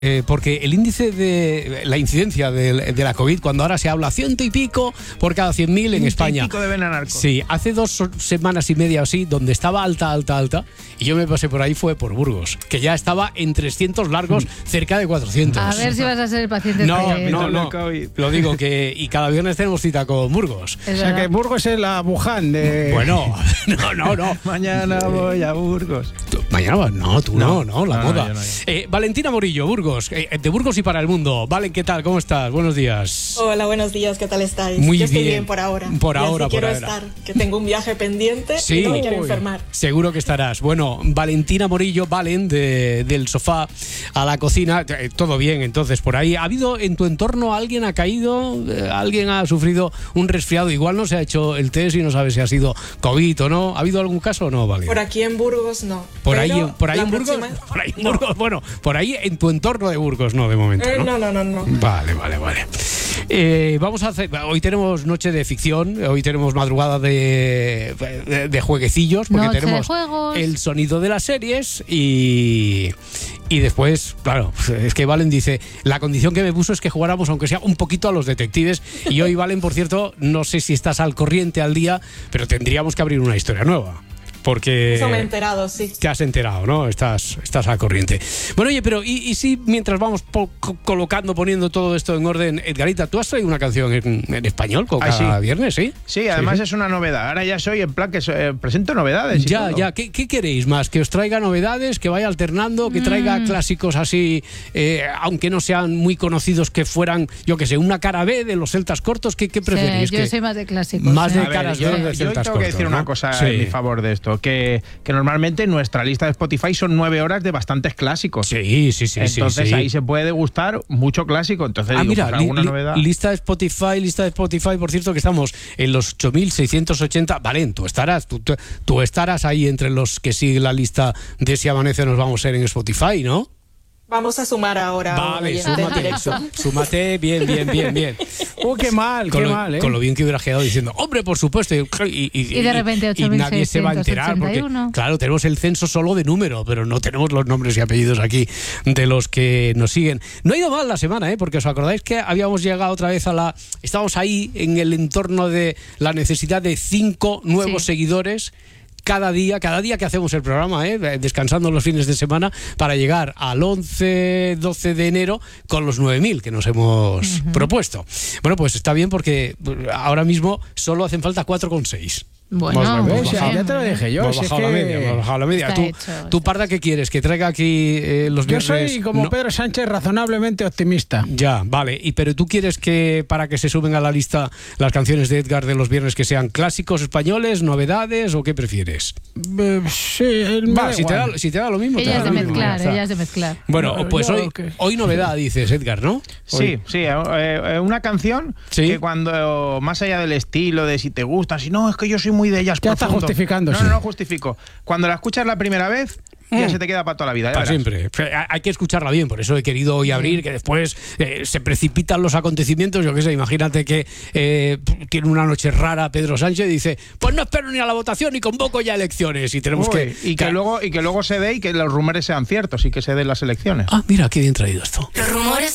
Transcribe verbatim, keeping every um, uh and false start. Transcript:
Eh, porque el índice de la incidencia de, de la COVID, cuando ahora se habla ciento y pico por cada cien mil en España. Y pico de Benanarco. Sí, hace dos semanas y media o así, donde estaba alta, alta, alta, y yo me pasé por ahí fue por Burgos, que ya estaba en trescientos largos, cerca de cuatrocientos. A ver si vas a ser el paciente. No, de... no, no. Lo digo que y cada viernes tenemos cita con Burgos. O sea que Burgos es la Wuhan de. Bueno, no, no, no. Mañana voy a Burgos. ¿Tú, mañana vas? No, tú no, no, no la no, moda. no, no, eh, Valentina Morillo, Burgos. De Burgos y para el mundo. Valen, ¿qué tal? ¿Cómo estás? Buenos días. Hola, buenos días. ¿Qué tal estáis? Muy Yo estoy bien. bien por ahora. Por y ahora, así por quiero ahora. estar, que tengo un viaje pendiente Sí. y no me quiero Uy, enfermar. seguro que estarás. Bueno, Valentina Morillo, Valen, de, del sofá a la cocina. Eh, todo bien, entonces, por ahí. ¿Ha habido en tu entorno alguien ha caído? Eh, ¿Alguien ha sufrido un resfriado? Igual no se ha hecho el test y no sabe si ha sido COVID o no. ¿Ha habido algún caso o no, Valen? Por aquí en Burgos, no. Por Pero ahí, por ahí la en Burgos. próxima- Por ahí en No. Burgos. Bueno, por ahí en tu entorno de Burgos, no, de momento. Eh, ¿no? no, no, no, no. Vale, vale, vale. Eh, vamos a hacer. Hoy tenemos noche de ficción, hoy tenemos madrugada de, de, de jueguecillos, porque Noche de tenemos juegos. el sonido de las series y. Y después, claro, es que Valen dice, la condición que me puso es que jugáramos aunque sea un poquito a los detectives. Y hoy, Valen, por cierto, no sé si estás al corriente al día, pero tendríamos que abrir una historia nueva. Porque Eso me he enterado, sí. te has enterado, ¿no? Estás, estás al corriente. Bueno, oye, pero ¿y, y si mientras vamos po- co- colocando, poniendo todo esto en orden, Edgarita, tú has traído una canción en, en español con Ah, cada sí. viernes, ¿sí? Sí, además sí. es una novedad. Ahora ya soy en plan que so- eh, presento novedades. y Ya, todo. ya. ¿Qué, ¿Qué queréis más? ¿Que os traiga novedades? ¿Que vaya alternando? ¿Que traiga Mm. clásicos así, eh, aunque no sean muy conocidos, que fueran, yo qué sé, una cara B de los celtas cortos? ¿Qué, qué preferís? Sí, yo ¿Que soy más de clásicos. más de ¿eh? A ver, caras yo, B de yo celtas tengo que cortos, decir ¿no? una cosa Sí. en mi favor de esto, que, que normalmente nuestra lista de Spotify son nueve horas de bastantes clásicos. Sí, sí, sí. Entonces sí, sí. ahí se puede degustar mucho clásico. Entonces, Ah, digo, mira, pues, li- alguna li- novedad. lista de Spotify, lista de Spotify, por cierto, que estamos en los ocho mil seiscientos ochenta. Valen, tú estarás, tú, tú- tú estarás ahí entre los que siguen la lista de Si Amanece Nos Vamos a ser en Spotify, ¿no? Vamos a sumar ahora. un Vale, oyente en súmate, directo. sú- súmate, bien, bien, bien, bien. Oh, qué mal, Con qué lo, mal, ¿eh? con lo bien que hubiera quedado diciendo, hombre, por supuesto, y, y, y- Y de repente y nadie se va a enterar, porque, ocho mil seiscientos ochenta y uno. claro, tenemos el censo solo de número, pero no tenemos los nombres y apellidos aquí de los que nos siguen. No ha ido mal la semana, ¿eh? Porque os acordáis que habíamos llegado otra vez a la... Estábamos ahí en el entorno de la necesidad de cinco nuevos Sí. seguidores cada día, cada día que hacemos el programa, ¿eh? Descansando los fines de semana, para llegar al once, doce de enero con los nueve mil que nos hemos uh-huh. propuesto. Bueno, pues está bien porque ahora mismo solo hacen falta cuatro coma seis. Bueno, Hemos Pues, muy ya, bien, ya te lo muy bien. dije yo. Hemos si es bajado la que media, hemos bajado la media. Está Tú, hecho, tú, está Parda, ¿qué quieres? ¿Que traiga aquí eh, los Yo viernes? soy como No. Pedro Sánchez, razonablemente optimista. Ya, vale. Y pero tú quieres que para que se suben a la lista las canciones de Edgar de los viernes que sean clásicos españoles, novedades o qué prefieres? Eh, sí, me Va, da si te, da, igual. si te da lo mismo. te Ella da es de lo mismo, ya mezclar, está. ella es de mezclar. Bueno, No, pues yo hoy, que- hoy novedad, dices, Edgar, ¿no? Sí, Hoy- sí, eh, eh, una canción Sí. que cuando, más allá del estilo, de si te gusta, si no, es que yo soy muy de ellas. Ya está profundo. justificándose. No, no, no justifico. Cuando la escuchas la primera vez, ya Mm. se te queda para toda la vida. ya Para verás. siempre. Hay que escucharla bien, por eso he querido hoy abrir, que después eh, se precipitan los acontecimientos. Yo qué sé, imagínate que eh, tiene una noche rara Pedro Sánchez y dice, pues no espero ni a la votación ni convoco ya elecciones. Y tenemos Uy, que... y que luego y que luego se dé y que los rumores sean ciertos y que se den las elecciones. Ah, mira, qué bien traído esto. Los rumores